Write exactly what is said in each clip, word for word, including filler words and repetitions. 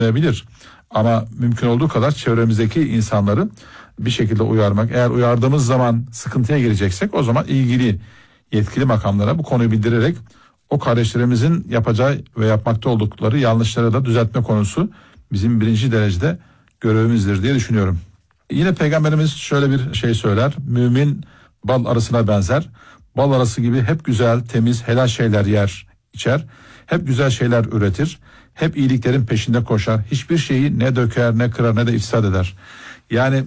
olabilir. Ama mümkün olduğu kadar çevremizdeki insanları bir şekilde uyarmak. Eğer uyardığımız zaman sıkıntıya gireceksek o zaman ilgili yetkili makamlara bu konuyu bildirerek o kardeşlerimizin yapacağı ve yapmakta oldukları yanlışları da düzeltme konusu bizim birinci derecede görevimizdir diye düşünüyorum. Yine Peygamberimiz şöyle bir şey söyler. Mümin bal arısına benzer. Bal arısı gibi hep güzel, temiz, helal şeyler yer, içer. Hep güzel şeyler üretir. Hep iyiliklerin peşinde koşar. Hiçbir şeyi ne döker, ne kırar, ne de ifsad eder. Yani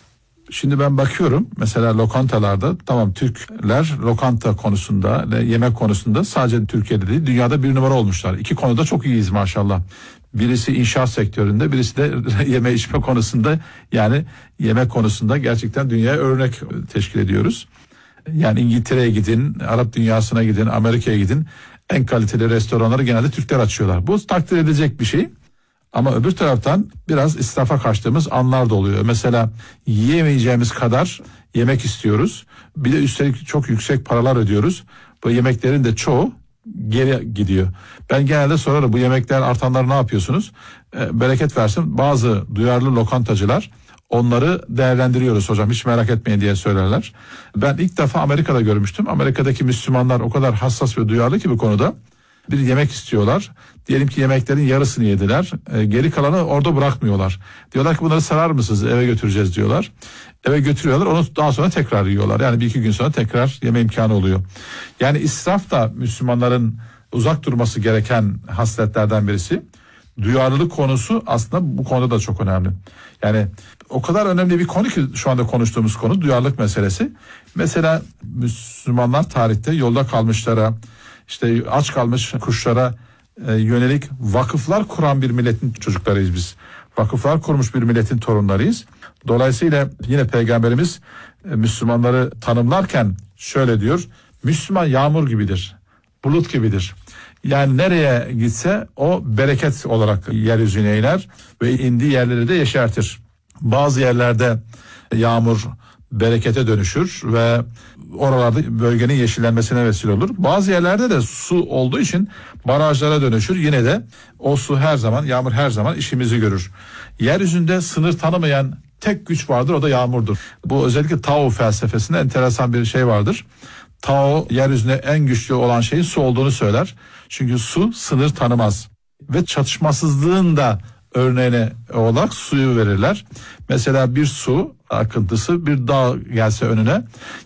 şimdi ben bakıyorum mesela lokantalarda, tamam Türkler lokanta konusunda, yemek konusunda sadece Türkiye'de değil dünyada bir numara olmuşlar. İki konuda çok iyiyiz maşallah. Birisi inşaat sektöründe, birisi de yeme içme konusunda, yani yemek konusunda gerçekten dünyaya örnek teşkil ediyoruz. Yani İngiltere'ye gidin, Arap dünyasına gidin, Amerika'ya gidin, en kaliteli restoranları genelde Türkler açıyorlar. Bu takdir edilecek bir şey. Ama öbür taraftan biraz israfa kaçtığımız anlar da oluyor. Mesela yiyemeyeceğimiz kadar yemek istiyoruz. Bir de üstelik çok yüksek paralar ödüyoruz. Bu yemeklerin de çoğu geri gidiyor. Ben genelde sorarım, bu yemekler artanlar ne yapıyorsunuz? E, bereket versin, bazı duyarlı lokantacılar onları değerlendiriyoruz hocam, hiç merak etmeyin diye söylerler. Ben ilk defa Amerika'da görmüştüm. Amerika'daki Müslümanlar o kadar hassas ve duyarlı ki bu konuda. Bir yemek istiyorlar. Diyelim ki yemeklerin yarısını yediler. E, geri kalanı orada bırakmıyorlar. Diyorlar ki bunları sarar mısınız? Eve götüreceğiz diyorlar. Eve götürüyorlar. Onu daha sonra tekrar yiyorlar. Yani bir iki gün sonra tekrar yeme imkanı oluyor. Yani israf da Müslümanların uzak durması gereken hasletlerden birisi. Duyarlılık konusu aslında bu konuda da çok önemli. Yani o kadar önemli bir konu ki şu anda konuştuğumuz konu duyarlılık meselesi. Mesela Müslümanlar tarihte yolda kalmışlara, İşte aç kalmış kuşlara e, yönelik vakıflar kuran bir milletin çocuklarıyız biz. Vakıflar kurmuş bir milletin torunlarıyız. Dolayısıyla yine Peygamberimiz e, Müslümanları tanımlarken şöyle diyor. Müslüman yağmur gibidir, bulut gibidir. Yani nereye gitse o bereket olarak yeryüzüne iner ve indiği yerleri de yeşertir. Bazı yerlerde yağmur berekete dönüşür ve oralarda bölgenin yeşillenmesine vesile olur. Bazı yerlerde de su olduğu için barajlara dönüşür. Yine de o su her zaman, yağmur her zaman işimizi görür. Yeryüzünde sınır tanımayan tek güç vardır, o da yağmurdur. Bu özellikle Tao felsefesinde enteresan bir şey vardır. Tao yeryüzünde en güçlü olan şeyin su olduğunu söyler. Çünkü su sınır tanımaz. Ve çatışmasızlığın da örneğine olarak suyu verirler. Mesela bir su akıntısı bir dağ gelse önüne,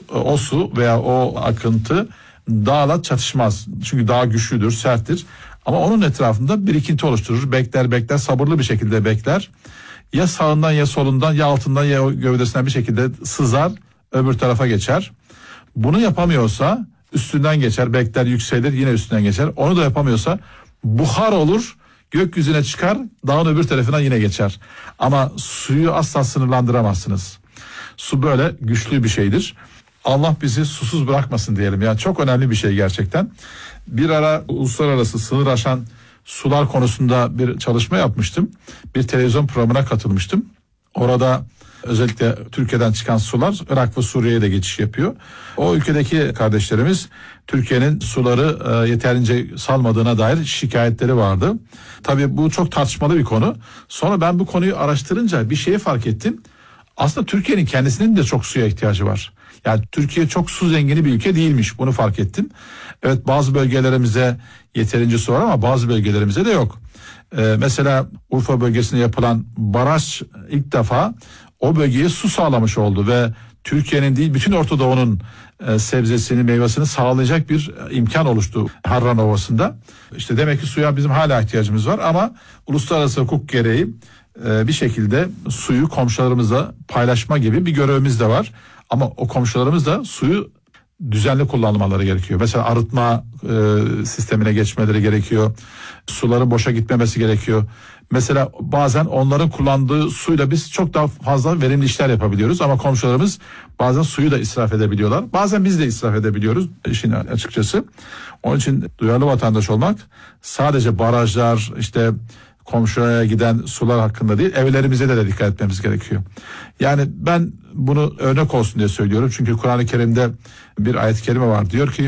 o su veya o akıntı dağla çatışmaz. Çünkü dağ güçlüdür, serttir. Ama onun etrafında birikinti oluşturur. Bekler bekler sabırlı bir şekilde bekler. Ya sağından ya solundan ya altından ya gövdesinden bir şekilde sızar, öbür tarafa geçer. Bunu yapamıyorsa üstünden geçer, bekler, yükselir, yine üstünden geçer. Onu da yapamıyorsa buhar olur, gökyüzüne çıkar, dağın öbür tarafına yine geçer. Ama suyu asla sınırlandıramazsınız. Su böyle güçlü bir şeydir. Allah bizi susuz bırakmasın diyelim. Yani çok önemli bir şey gerçekten. Bir ara uluslararası sınır aşan sular konusunda bir çalışma yapmıştım. Bir televizyon programına katılmıştım. Orada özellikle Türkiye'den çıkan sular Irak ve Suriye'ye de geçiş yapıyor. O ülkedeki kardeşlerimiz Türkiye'nin suları e, yeterince salmadığına dair şikayetleri vardı. Tabii bu çok tartışmalı bir konu. Sonra ben bu konuyu araştırınca bir şeyi fark ettim. Aslında Türkiye'nin kendisinin de çok suya ihtiyacı var. Yani Türkiye çok su zengini bir ülke değilmiş, bunu fark ettim. Evet, bazı bölgelerimize yeterince su var ama bazı bölgelerimize de yok. Ee, mesela Urfa bölgesinde yapılan baraj ilk defa o bölgeye su sağlamış oldu ve Türkiye'nin değil bütün Orta Doğu'nun e, sebzesini, meyvesini sağlayacak bir e, imkan oluştu Harran Ovası'nda. İşte demek ki suya bizim hala ihtiyacımız var ama uluslararası hukuk gereği e, bir şekilde suyu komşularımızla paylaşma gibi bir görevimiz de var. Ama o komşularımız da suyu düzenli kullanmaları gerekiyor. Mesela arıtma e, sistemine geçmeleri gerekiyor. Suların boşa gitmemesi gerekiyor. Mesela bazen onların kullandığı suyla biz çok daha fazla verimli işler yapabiliyoruz. Ama komşularımız bazen suyu da israf edebiliyorlar. Bazen biz de israf edebiliyoruz işin açıkçası. Onun için duyarlı vatandaş olmak sadece barajlar, işte komşuya giden sular hakkında değil, evlerimize de, de dikkat etmemiz gerekiyor. Yani ben bunu örnek olsun diye söylüyorum. Çünkü Kur'an-ı Kerim'de bir ayet-i kerime var. Diyor ki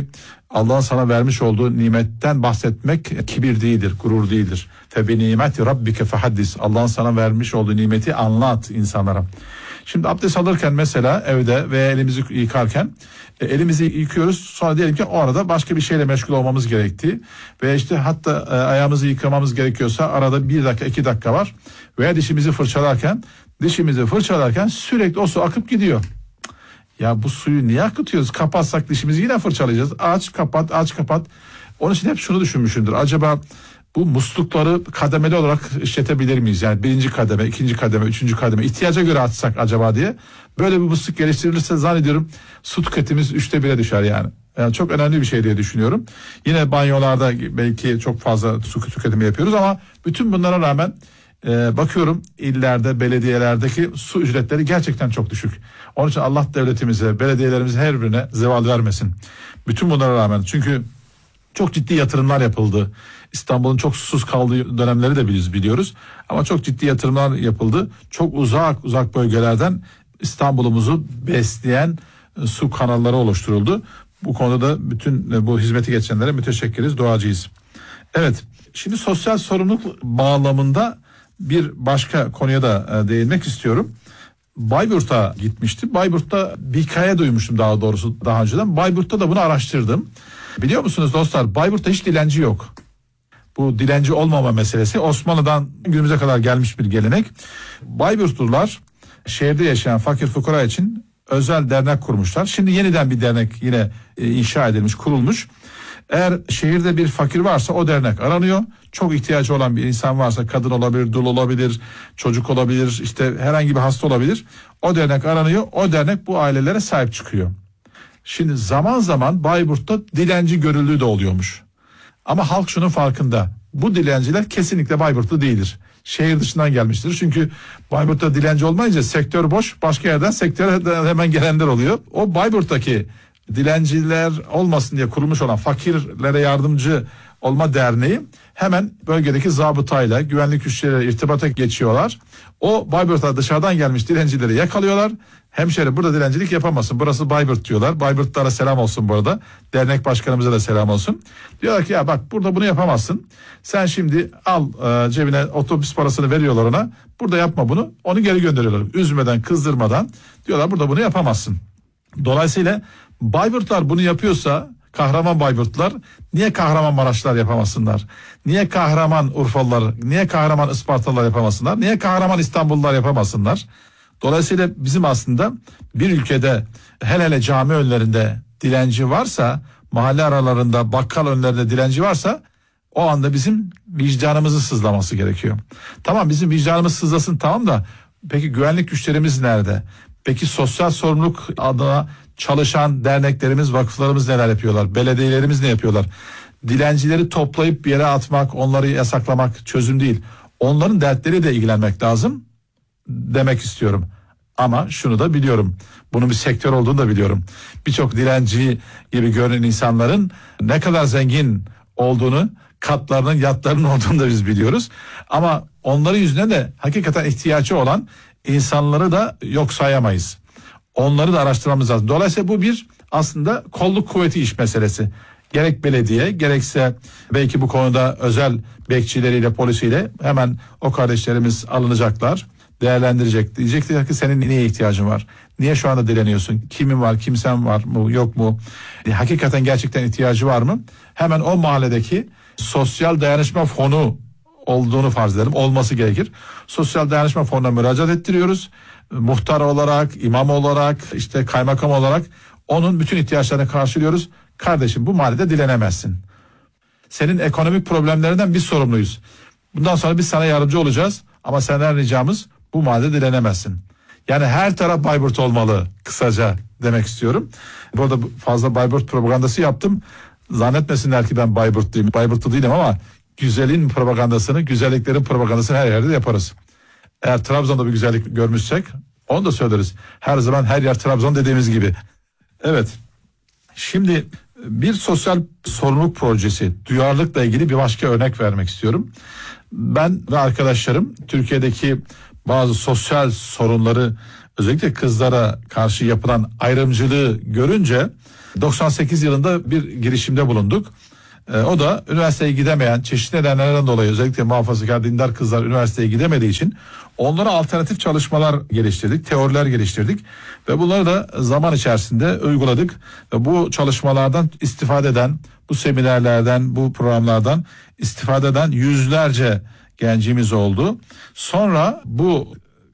Allah'ın sana vermiş olduğu nimetten bahsetmek kibir değildir, gurur değildir. Fe bi nimeti rabbike fehaddis. Allah'ın sana vermiş olduğu nimeti anlat insanlara. Şimdi abdest alırken mesela evde veya elimizi yıkarken e, elimizi yıkıyoruz, sonra diyelim ki o arada başka bir şeyle meşgul olmamız gerektiği veya işte hatta e, ayağımızı yıkamamız gerekiyorsa arada bir dakika iki dakika var veya dişimizi fırçalarken dişimizi fırçalarken sürekli o su akıp gidiyor. Ya bu suyu niye akıtıyoruz? Kapatsak dişimizi yine fırçalayacağız. Aç kapat aç kapat. Onun için hep şunu düşünmüşümdür. Acaba bu muslukları kademeli olarak işletebilir miyiz? Yani birinci kademe, ikinci kademe, üçüncü kademe ihtiyaca göre açsak acaba diye. Böyle bir musluk geliştirilirse zannediyorum su tüketimimiz üçte bire düşer yani. Yani çok önemli bir şey diye düşünüyorum. Yine banyolarda belki çok fazla su tüketimi yapıyoruz ama bütün bunlara rağmen e, bakıyorum illerde, belediyelerdeki su ücretleri gerçekten çok düşük. Onun için Allah devletimize, belediyelerimizin her birine zeval vermesin. Bütün bunlara rağmen, çünkü çok ciddi yatırımlar yapıldı. İstanbul'un çok susuz kaldığı dönemleri de biz biliyoruz. Ama çok ciddi yatırımlar yapıldı. Çok uzak uzak bölgelerden İstanbul'umuzu besleyen su kanalları oluşturuldu. Bu konuda da bütün bu hizmeti geçenlere müteşekkiriz, duacıyız. Evet, şimdi sosyal sorumluluk bağlamında bir başka konuya da değinmek istiyorum. Bayburt'a gitmiştim. Bayburt'ta bir hikaye duymuştum daha doğrusu daha önceden. Bayburt'ta da bunu araştırdım. Biliyor musunuz dostlar, Bayburt'ta hiç dilenci yok. Bu dilenci olmama meselesi Osmanlı'dan günümüze kadar gelmiş bir gelenek. Bayburtlular şehirde yaşayan fakir fukara için özel dernek kurmuşlar. Şimdi yeniden bir dernek yine inşa edilmiş, kurulmuş. Eğer şehirde bir fakir varsa o dernek aranıyor. Çok ihtiyacı olan bir insan varsa, kadın olabilir, dul olabilir, çocuk olabilir, işte herhangi bir hasta olabilir. O dernek aranıyor. O dernek bu ailelere sahip çıkıyor. Şimdi zaman zaman Bayburt'ta dilenci görüldüğü de oluyormuş. Ama halk şunun farkında. Bu dilenciler kesinlikle Bayburtlu değildir. Şehir dışından gelmiştir. Çünkü Bayburt'ta dilenci olmayınca sektör boş, başka yerden sektöre hemen gelenler oluyor. O Bayburt'taki dilenciler olmasın diye kurulmuş olan fakirlere yardımcı olma derneği hemen bölgedeki zabıtayla, güvenlik güçleriyle irtibata geçiyorlar. O Bayburt'a dışarıdan gelmiş dilencileri yakalıyorlar. Hemşehri burada dilencilik yapamazsın. Burası Bayburt diyorlar. Bayburtlara selam olsun bu arada. Dernek başkanımıza da selam olsun. Diyorlar ki ya bak burada bunu yapamazsın. Sen şimdi al e, cebine otobüs parasını veriyorlar ona. Burada yapma bunu. Onu geri gönderiyorlar. Üzmeden, kızdırmadan. Diyorlar burada bunu yapamazsın. Dolayısıyla Bayburtlar bunu yapıyorsa, kahraman Bayburtlar niye Kahramanmaraşlar yapamasınlar? Niye kahraman Urfalılar, niye kahraman Ispartalılar yapamasınlar? Niye kahraman İstanbullular yapamasınlar? Dolayısıyla bizim aslında bir ülkede hele hele cami önlerinde dilenci varsa, mahalle aralarında bakkal önlerinde dilenci varsa o anda bizim vicdanımızı sızlaması gerekiyor. Tamam, bizim vicdanımız sızlasın, tamam da peki güvenlik güçlerimiz nerede? Peki sosyal sorumluluk adına çalışan derneklerimiz, vakıflarımız neler yapıyorlar? Belediyelerimiz ne yapıyorlar? Dilencileri toplayıp bir yere atmak, onları yasaklamak çözüm değil. Onların dertleri de ilgilenmek lazım demek istiyorum. Ama şunu da biliyorum. Bunun bir sektör olduğunu da biliyorum. Birçok dilenci gibi görünen insanların ne kadar zengin olduğunu, katlarının, yatlarının olduğunu da biz biliyoruz. Ama onların yüzüne de hakikaten ihtiyacı olan insanları da yok sayamayız. Onları da araştırmamız lazım. Dolayısıyla bu bir aslında kolluk kuvveti iş meselesi. Gerek belediye gerekse belki bu konuda özel bekçileriyle, polisiyle hemen o kardeşlerimiz alınacaklar, değerlendirecek. Diyecekler ki senin neye ihtiyacın var? Niye şu anda dileniyorsun? Kimin var? Kimsen var mı? Yok mu? E, hakikaten gerçekten ihtiyacı var mı? Hemen o mahalledeki sosyal dayanışma fonu olduğunu farz edelim. Olması gerekir. Sosyal dayanışma fonuna müracaat ettiriyoruz. Muhtar olarak, imam olarak, işte kaymakam olarak onun bütün ihtiyaçlarını karşılıyoruz. Kardeşim bu mahallede dilenemezsin. Senin ekonomik problemlerinden biz sorumluyuz. Bundan sonra biz sana yardımcı olacağız. Ama senden ricamız bu mahallede dilenemezsin. Yani her taraf Bayburt olmalı kısaca demek istiyorum. Bu arada fazla Bayburt propagandası yaptım. Zannetmesinler ki ben Bayburtluyum. Bayburtlu değilim ama güzelin propagandasını, güzelliklerin propagandasını her yerde yaparız. Eğer Trabzon'da bir güzellik görmüşsek onu da söyleriz. Her zaman her yer Trabzon dediğimiz gibi. Evet. Şimdi bir sosyal sorumluluk projesi, duyarlılıkla ilgili bir başka örnek vermek istiyorum. Ben ve arkadaşlarım Türkiye'deki bazı sosyal sorunları, özellikle kızlara karşı yapılan ayrımcılığı görünce doksan sekiz yılında bir girişimde bulunduk. Ee, o da üniversiteye gidemeyen, çeşitli nedenlerden dolayı özellikle muhafazakar dindar kızlar üniversiteye gidemediği için onlara alternatif çalışmalar geliştirdik, teoriler geliştirdik ve bunları da zaman içerisinde uyguladık. Ve bu çalışmalardan istifade eden, bu seminerlerden, bu programlardan istifade eden yüzlerce gencimiz oldu. Sonra bu